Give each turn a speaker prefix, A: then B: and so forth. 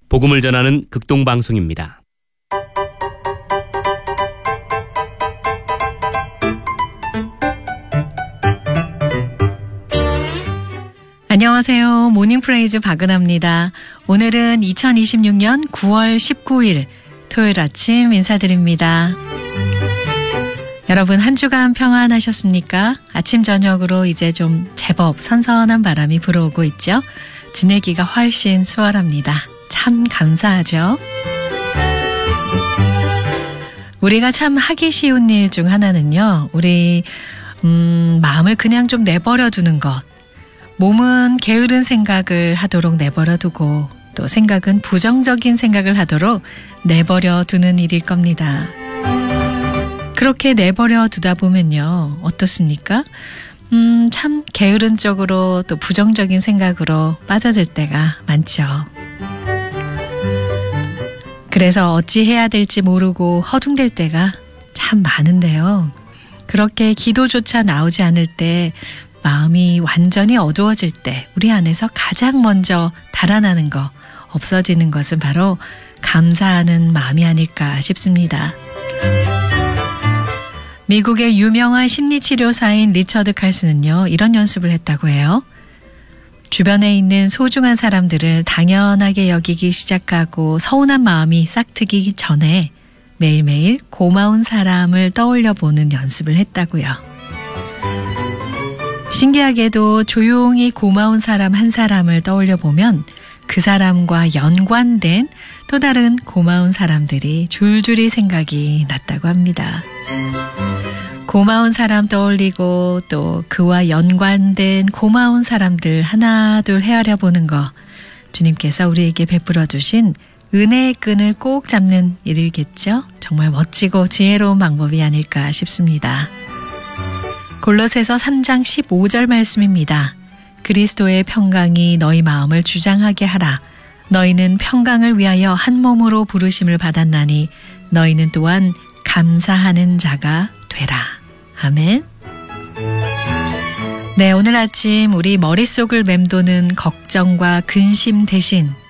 A: 복음을 전하는 극동방송입니다.
B: 안녕하세요. 모닝프레이즈 박은하입니다. 오늘은 2026년 9월 19일 토요일 아침 인사드립니다. 여러분 한 주간 평안하셨습니까? 아침 저녁으로 이제 좀 제법 선선한 바람이 불어오고 있죠? 지내기가 훨씬 수월합니다. 참 감사하죠? 우리가 참 하기 쉬운 일 중 하나는요. 우리 마음을 그냥 좀 내버려 두는 것. 몸은 게으른 생각을 하도록 내버려 두고 또 생각은 부정적인 생각을 하도록 내버려 두는 일일 겁니다. 그렇게 내버려 두다 보면요. 어떻습니까? 참 게으른 쪽으로 또 부정적인 생각으로 빠져들 때가 많죠. 그래서 어찌 해야 될지 모르고 허둥댈 때가 참 많은데요. 그렇게 기도조차 나오지 않을 때 마음이 완전히 어두워질 때 우리 안에서 가장 먼저 달아나는 거, 없어지는 것은 바로 감사하는 마음이 아닐까 싶습니다. 미국의 유명한 심리치료사인 리처드 칼슨은요, 이런 연습을 했다고 해요. 주변에 있는 소중한 사람들을 당연하게 여기기 시작하고 서운한 마음이 싹트기 전에 매일매일 고마운 사람을 떠올려 보는 연습을 했다고요. 신기하게도 조용히 고마운 사람 한 사람을 떠올려 보면 그 사람과 연관된 또 다른 고마운 사람들이 줄줄이 생각이 났다고 합니다. 고마운 사람 떠올리고 또 그와 연관된 고마운 사람들 하나 둘 헤아려 보는 거, 주님께서 우리에게 베풀어 주신 은혜의 끈을 꼭 잡는 일이겠죠? 정말 멋지고 지혜로운 방법이 아닐까 싶습니다. 골로새서 3장 15절 말씀입니다. 그리스도의 평강이 너희 마음을 주장하게 하라. 너희는 평강을 위하여 한 몸으로 부르심을 받았나니 너희는 또한 감사하는 자가 되라. 아멘. 네, 오늘 아침 우리 머릿속을 맴도는 걱정과 근심 대신